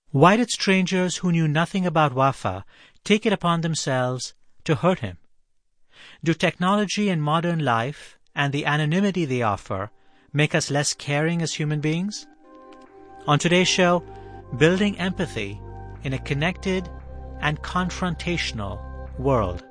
Why did strangers who knew nothing about Wafa take it upon themselves to hurt him? Do technology and modern life and the anonymity they offer make us less caring as human beings? On today's show, building empathy in a connected and confrontational world.